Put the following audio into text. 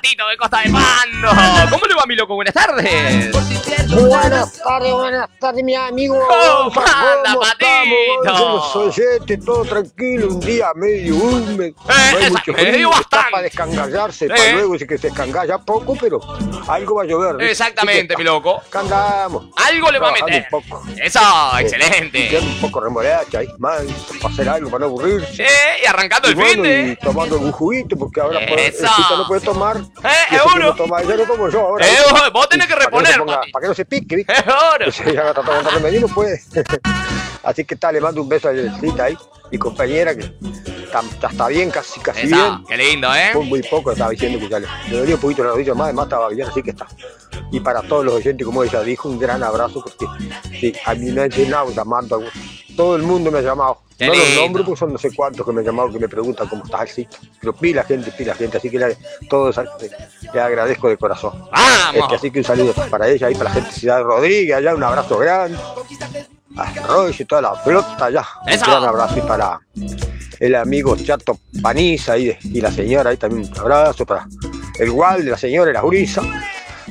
Patito de Costa de Pando. ¿Cómo le va, mi loco? Buenas tardes. Buenas tardes, mi amigo. ¿Cómo anda, Patito? Soy todo tranquilo, un día medio húmedo. No hay mucho frío, está para descangallarse, para luego sí que se descangalla poco, pero algo va a llover. Exactamente, mi loco. Acá andamos. Algo le va a meter. Un poco. Eso, excelente. Un poco remolacha ahí, más, para hacer algo, para no aburrirse. Y arrancando el bueno, fin de. y tomando algún juguito, porque ahora Eso. no puede tomar. Seguro. Ya lo tomo yo ahora. Vos tenés que reponer, papi. Para que no se pique, ¿viste? Seguro. Ya está tomando remedio, no puede. Así que le mando un beso a Elcita ahí, mi compañera, que está bien, casi Esa, bien. qué lindo, Fue muy poco, estaba diciendo que ya le dolía un poquito la rodilla más, además estaba bien, así que está. Y para todos los oyentes, como ella dijo, un gran abrazo, porque sí, a mí me han llenado llamando a todo el mundo me ha llamado. Qué No los lindo. nombro porque son no sé cuántos que me han llamado, que me preguntan cómo estás, Elcita. Pero pila gente, así que todos le agradezco de corazón. ¡Vamos! Así que un saludo para ella y para la gente de Ciudad Rodríguez, allá un abrazo grande. A Roy y toda la flota allá. ¡Eso! Un gran abrazo y para el amigo Chato Paniza y la señora ahí también un abrazo para el Walde, la señora y la Jurisa.